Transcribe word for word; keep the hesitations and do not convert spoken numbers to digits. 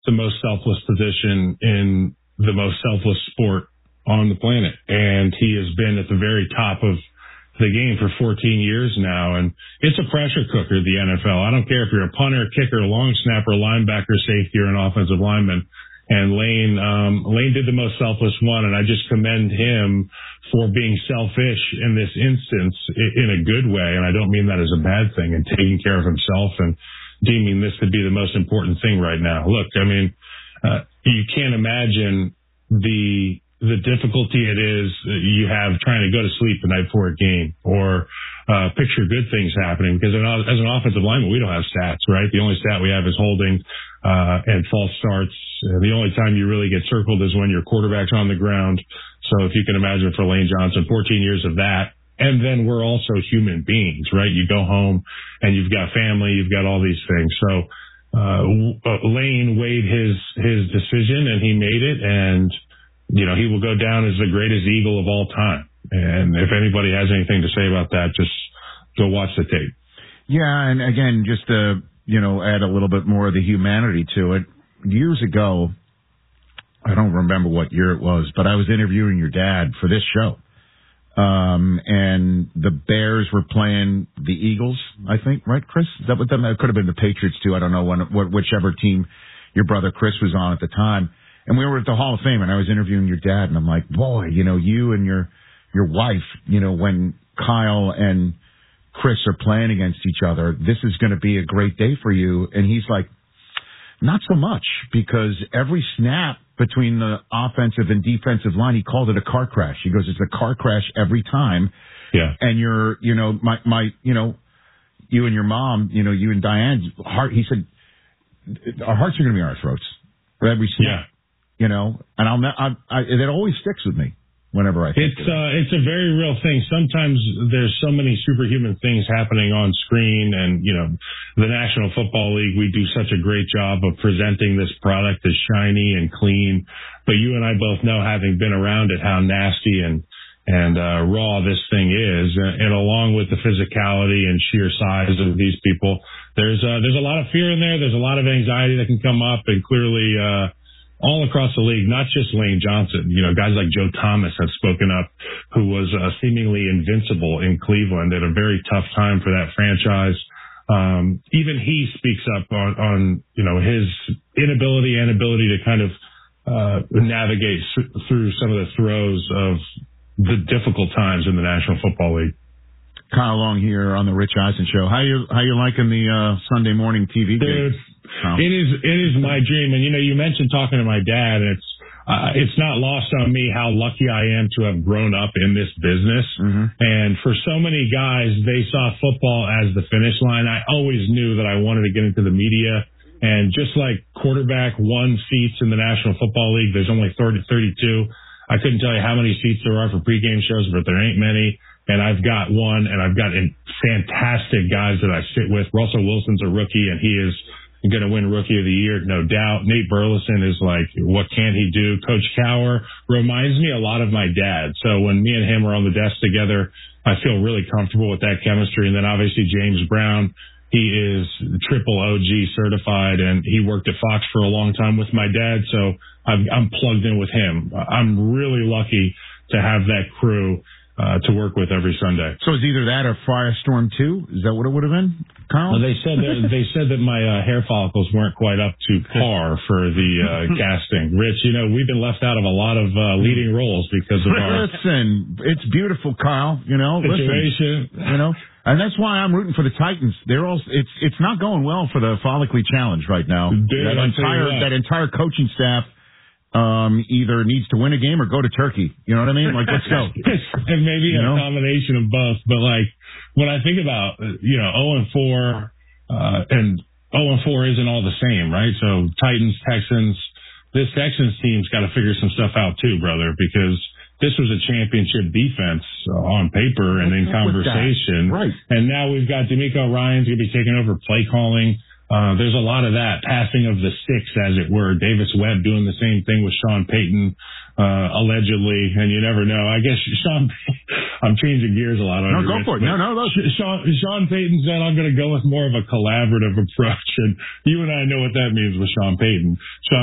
the most selfless position in the most selfless sport on the planet. And he has been at the very top of the game for fourteen years now. And it's a pressure cooker, the N F L. I don't care if you're a punter, kicker, long snapper, linebacker, safety, or an offensive lineman. And Lane, um, Lane did the most selfless one, and I just commend him for being selfish in this instance in a good way. And I don't mean that as a bad thing, and taking care of himself and deeming this to be the most important thing right now. Look, I mean, uh, you can't imagine the the difficulty it is you have trying to go to sleep the night before a game, or uh, picture good things happening. Because as an offensive lineman, we don't have stats, right? The only stat we have is holding uh, and false starts. The only time you really get circled is when your quarterback's on the ground. So if you can imagine for Lane Johnson, fourteen years of that. And then we're also human beings, right? You go home and you've got family, you've got all these things. So uh, Lane weighed his his decision, and he made it. And you know, he will go down as the greatest Eagle of all time. And if anybody has anything to say about that, just go watch the tape. Yeah, and again, just to, you know, add a little bit more of the humanity to it. Years ago, I don't remember what year it was, but I was interviewing your dad for this show. Um, and the Bears were playing the Eagles, I think, right, Chris? Is that what them? It could have been the Patriots, too. I don't know, when, what, whichever team your brother Chris was on at the time. And we were at the Hall of Fame, and I was interviewing your dad, and I'm like, boy, you know, you and your your wife, you know, when Kyle and Chris are playing against each other, this is going to be a great day for you. And he's like, not so much, because every snap between the offensive and defensive line, he called it a car crash. He goes, it's a car crash every time. Yeah. And you're, you know, my, my, you know, you and your mom, you know, you and Diane's heart, he said, our hearts are going to be on our throats for every snap. Yeah. You know, and I'll, I, I, it always sticks with me whenever I think it's of it. uh, it's a very real thing. Sometimes there's so many superhuman things happening on screen, and you know, the National Football League, we do such a great job of presenting this product as shiny and clean. But you and I both know, having been around it, how nasty and and uh, raw this thing is, and, and along with the physicality and sheer size of these people, there's uh, there's a lot of fear in there. There's a lot of anxiety that can come up, and clearly. Uh, all across the league, not just Lane Johnson. You know, guys like Joe Thomas have spoken up, who was uh, seemingly invincible in Cleveland at a very tough time for that franchise. Um, even he speaks up on, on, you know, his inability and ability to kind of uh, navigate through some of the throes of the difficult times in the National Football League. Kyle Long here on the Rich Eisen Show. How you how you liking the uh, Sunday morning T V Dude, gig? Oh. It is it is my dream, and you know, you mentioned talking to my dad, and it's uh, it's not lost on me how lucky I am to have grown up in this business. Mm-hmm. And for so many guys, they saw football as the finish line. I always knew that I wanted to get into the media, and just like quarterback won seats in the National Football League, there's only thirty, thirty-two. I couldn't tell you how many seats there are for pregame shows, but there ain't many. And I've got one, and I've got fantastic guys that I sit with. Russell Wilson's a rookie, and he is going to win Rookie of the Year, no doubt. Nate Burleson is like, what can he do? Coach Cowher reminds me a lot of my dad. So when me and him are on the desk together, I feel really comfortable with that chemistry. And then obviously James Brown, he is triple O G certified, and he worked at Fox for a long time with my dad. So I'm, I'm plugged in with him. I'm really lucky to have that crew Uh, to work with every Sunday. So it's either that or Firestorm two? Is that what it would have been, Carl? Well, they said that, they said that my uh, hair follicles weren't quite up to par for the uh, casting. Rich, you know, we've been left out of a lot of uh, leading roles because of our... Listen, it's beautiful, Kyle, you know. Situation. Listen, you know, and that's why I'm rooting for the Titans. They're all, it's it's not going well for the Follicly Challenge right now. Dude, that entire that entire coaching staff Um, either needs to win a game or go to Turkey. You know what I mean? Like, let's go. And maybe you a know? combination of both. But, like, when I think about, you know, oh and four, uh, and oh and four isn't all the same, right? So, Titans, Texans, this Texans team's got to figure some stuff out, too, brother, because this was a championship defense uh, on paper and in conversation. Right. And now we've got D'Amico Ryan's going to be taking over play calling. Uh, there's a lot of that passing of the sticks, as it were. Davis Webb doing the same thing with Sean Payton, uh, allegedly, and you never know. I guess Sean, I'm changing gears a lot. On no, go Rich, for it. No, no, no. Sean, Sean Payton said, I'm going to go with more of a collaborative approach, and you and I know what that means with Sean Payton. Sean